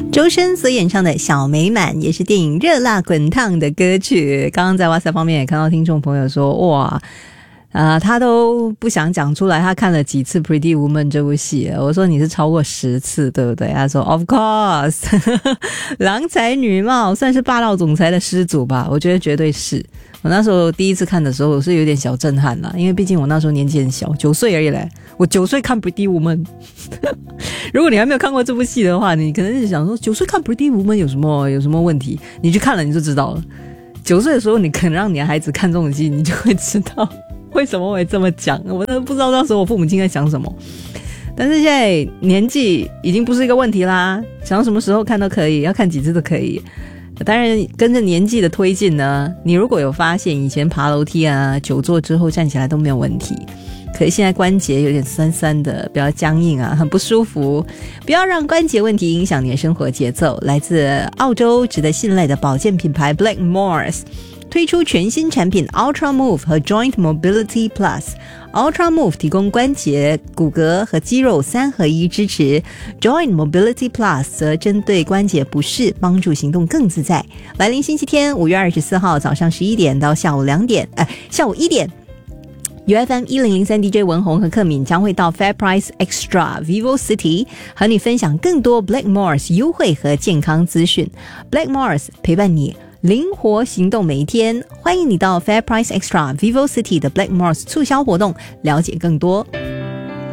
周深所演唱的小美满也是电影热辣滚烫的歌曲。刚刚在 WhatsApp 方面也看到听众朋友说，哇他都不想讲出来他看了几次 Pretty Woman 这部戏了。我说你是超过10次对不对？他说 Of course 郎才女貌，算是霸道总裁的始祖吧，我觉得绝对是。我那时候第一次看的时候我是有点小震撼啦，因为毕竟我那时候年纪很小，9岁而已嘞，我9岁看 Pretty Woman 如果你还没有看过这部戏的话，你可能是想说9岁看 Pretty Woman 有什么问题，你去看了你就知道了。9岁的时候你可能让你的孩子看这种戏，你就会知道为什么我会这么讲。我真的不知道那时候我父母亲在想什么，但是现在年纪已经不是一个问题啦，想什么时候看都可以，要看几次都可以。当然跟着年纪的推进呢，你如果有发现以前爬楼梯啊久坐之后站起来都没有问题，可是现在关节有点酸酸的，比较僵硬啊，很不舒服，不要让关节问题影响你的生活节奏。来自澳洲值得信赖的保健品牌 Blackmores推出全新产品 Ultra Move 和 Joint Mobility Plus。 Ultra Move 提供关节、骨骼和肌肉3合1支持， Joint Mobility Plus 则针对关节不适，帮助行动更自在。来临星期天5月24号早上11点到下午1点UFM 1003 DJ 文宏和克敏将会到 Fair Price Extra Vivo City 和你分享更多 Blackmores 优惠和健康资讯。 Blackmores 陪伴你灵活行动每一天，欢迎你到 Fair Price Extra Vivo City 的 Blackmores 促销活动了解更多。